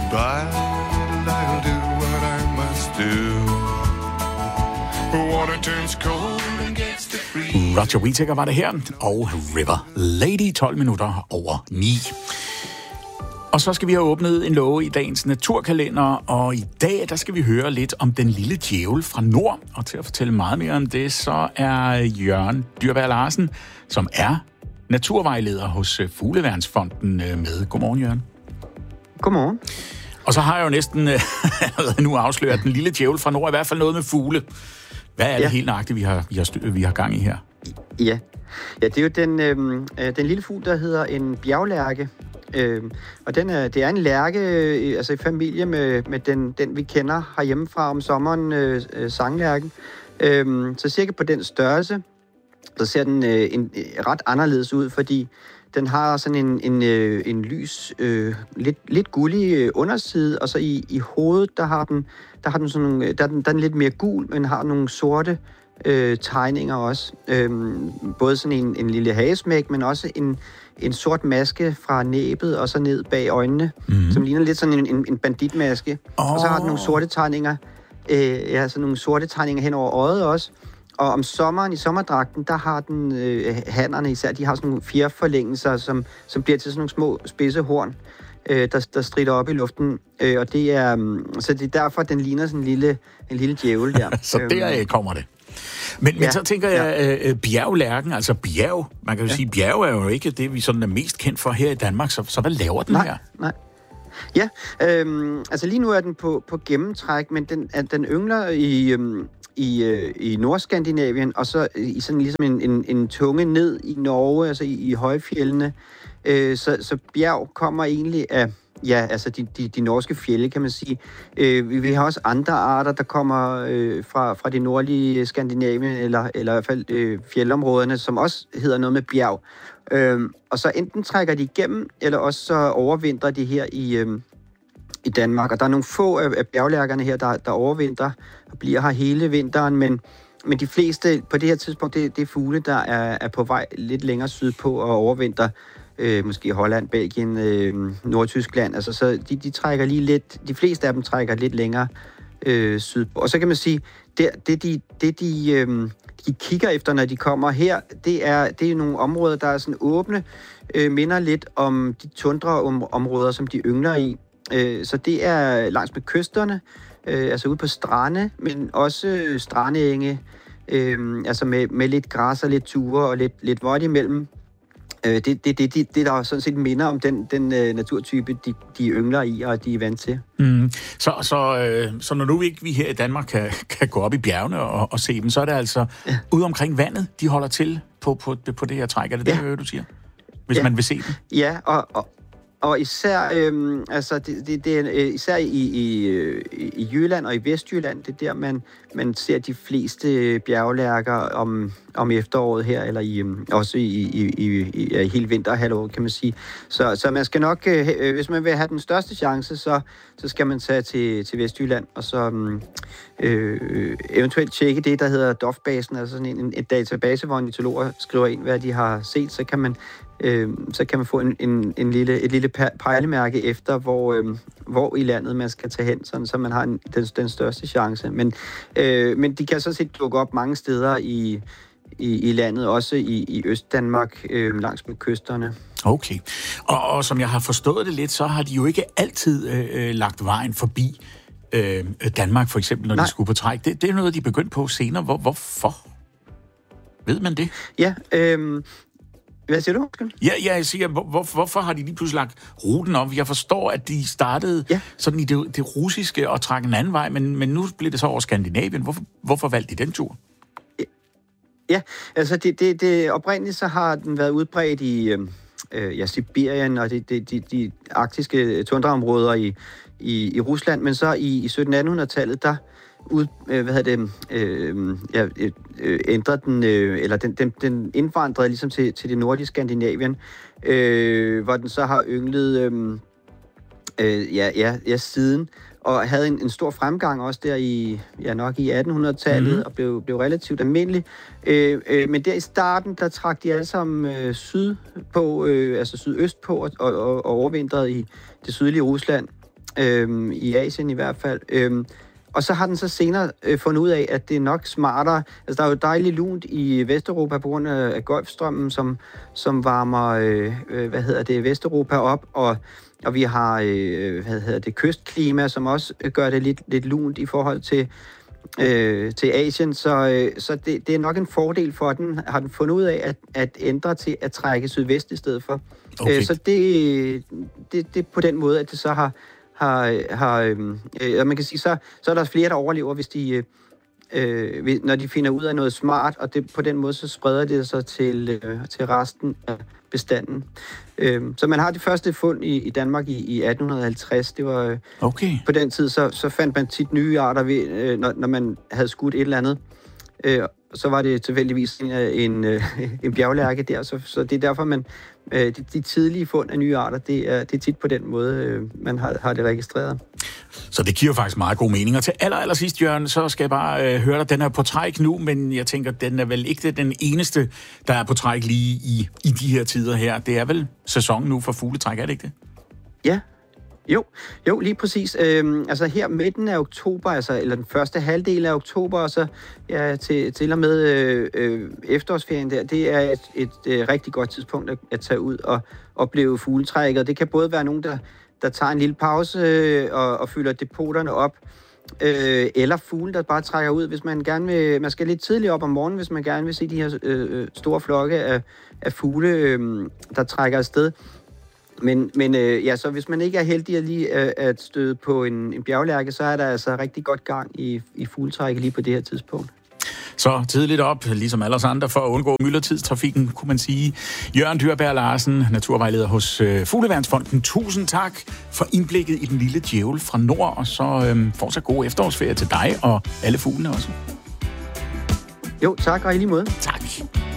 but I'll do what I must do. Water turns cold and gets to freeze. Roger Whittaker var det her, og River Lady, 12 minutter over 9. Og så skal vi have åbnet en låge i dagens naturkalender, og i dag der skal vi høre lidt om den lille djævel fra nord. Og til at fortælle meget mere om det, så er Jørgen Dyrberg Larsen, som er naturvejleder hos Fugleværnsfonden med. Godmorgen, Jørgen. Godmorgen. Og så har jeg jo næsten nu afsløret, at den lille djævel fra nord er i hvert fald noget med fugle. Hvad er det helt nøjagtigt, vi har gang i her? Ja, det er jo den lille fugl, der hedder en bjerglærke. Og det er en lærke, altså i familie med den vi kender herhjemmefra om sommeren, sanglærken. Så cirka på den størrelse, så ser den ret anderledes ud, fordi den har sådan en lys, lidt gullig underside, og så i hovedet, der har den sådan nogle, der er den lidt mere gul, men har nogle sorte tegninger også. Både sådan en lille hagesmæk, men også en sort maske fra næbet og så ned bag øjnene, som ligner lidt sådan en banditmaske. Og så har den nogle sorte tegninger, sådan nogle sorte tegninger hen over øjet også. Og om sommeren, i sommerdragten, der har den hannerne især, de har sådan nogle fjerforlængelser, som bliver til sådan nogle små spidse horn, der strider op i luften. Og det er, så det er derfor, den ligner sådan en lille djævel der. Så der kommer det. Men så tænker jeg, bjerglærken, altså bjerg, man kan jo sige, bjerg er jo ikke det, vi sådan er mest kendt for her i Danmark, så hvad laver den her? Nej. Ja, altså lige nu er den på gennemtræk, men den yngler i Nordskandinavien, og så i sådan ligesom en tunge ned i Norge, altså i højfjeldene. Så bjerg kommer egentlig af, altså de norske fjelde, kan man sige. Vi har også andre arter, der kommer fra det nordlige Skandinavien, eller i hvert fald fjeldområderne, som også hedder noget med bjerg. Og så enten trækker de igennem, eller også så overvintrer de her i Danmark. Og der er nogle få af bjerglærkerne her, der overvintrer og bliver her hele vinteren, men de fleste på det her tidspunkt, det er fugle, der er på vej lidt længere sydpå og overvintrer. Måske Holland, Belgien, Nordtyskland. Altså, så de trækker lige lidt, de fleste af dem trækker lidt længere sydpå. Og så kan man sige, de kigger efter, når de kommer her, det er nogle områder, der er sådan åbne, minder lidt om de tundraområder, som de yngler i. Så det er langs med kysterne, altså ude på strande, men også strandeenge, altså med lidt græs og lidt ture og lidt vådt imellem. Det der sådan set minder om den naturtype, de yngler i, og de er vant til. Så når nu vi her i Danmark kan gå op i bjergene og se dem, så er det altså ude omkring vandet, de holder til på det her træk. Er det det, du siger? Hvis man vil se dem? Ja, og især, altså det er især i Jylland og i Vestjylland, det er der, man ser de fleste bjerglærker om efteråret her, eller også i hele vinterhalvåret, kan man sige. Så man skal nok, hvis man vil have den største chance, så skal man tage til Vestjylland, og så eventuelt tjekke det, der hedder DOF-basen, altså sådan en database, hvor ornitologer skriver ind, hvad de har set, så kan man få et lille pejlemærke efter, hvor i landet man skal tage hen, sådan, så man har den største chance. Men de kan så set dukke op mange steder i landet, også i Østdanmark, langs med kysterne. Okay. Og som jeg har forstået det lidt, så har de jo ikke altid lagt vejen forbi Danmark, for eksempel, når de skulle på træk. Det er noget, de er begyndt på senere. Hvorfor? Ved man det? Ja, hvad siger du? Ja, jeg siger, hvorfor har de lige pludselig lagt ruten om? Jeg forstår, at de startede sådan i det russiske og trak en anden vej, men nu blev det så over Skandinavien. Hvorfor valgte de den tur? Ja, altså det oprindeligt så har den været udbredt i Sibirien og de arktiske tundraområder i Rusland, men så i 1700-1800-tallet, der ændrede den, eller den indvandrede ligesom til det nordlige Skandinavien, hvor den så har ynglet siden, og havde en stor fremgang også der nok i 1800-tallet, og blev relativt almindelig. Men der i starten, der trak de alle sammen sydøst på, og overvintrede i det sydlige Rusland. i Asien i hvert fald. Og så har den så senere fundet ud af, at det er nok smartere. Altså, der er jo dejligt lunt i Vesteuropa på grund af Golfstrømmen, som varmer, Vesteuropa op, og vi har, kystklima, som også gør det lidt lunt i forhold til Asien. Så det er nok en fordel for den, har den fundet ud af, at ændre til at trække sydvest i stedet for. Okay. Så det er på den måde, at det så har man kan sige, så er der flere, der overlever, hvis de, når de finder ud af noget smart, og det, på den måde, så spreder det sig til resten af bestanden. Så man har det første fund i Danmark i 1850. Det var okay. På den tid, så fandt man tit nye arter, ved, når man havde skudt et eller andet. Så var det tilfældigvis en bjerglærke der, så det er derfor, man de tidlige fund af nye arter, det er tit på den måde, man har det registreret. Så det giver faktisk meget god mening. Og til allersidst, Jørgen, så skal jeg bare høre dig. Den er på træk nu, men jeg tænker, den er vel ikke den eneste, der er på træk lige i de her tider her. Det er vel sæsonen nu for fugletræk, er det ikke det? Ja. Jo, lige præcis. Altså her midten af oktober, eller den første halvdel af oktober, og så til og med efterårsferien der, det er et rigtig godt tidspunkt at tage ud og opleve fugletrækket. Det kan både være nogen, der tager en lille pause og fylder depoterne op, eller fugle, der bare trækker ud, hvis man gerne vil. Man skal lidt tidligt op om morgenen, hvis man gerne vil se de her store flokke af fugle, der trækker afsted. Men så hvis man ikke er heldig at lige at støde på en bjerglærke, så er der altså rigtig godt gang i fugletrækket lige på det her tidspunkt. Så tidligt op, ligesom alle os andre, for at undgå myldretidstrafikken, kunne man sige. Jørgen Dyrberg Larsen, naturvejleder hos Fugleværnsfonden. Tusind tak for indblikket i den lille djævel fra nord, og så fortsat god efterårsferie til dig og alle fuglene også. Jo, tak, og i lige måde. Tak.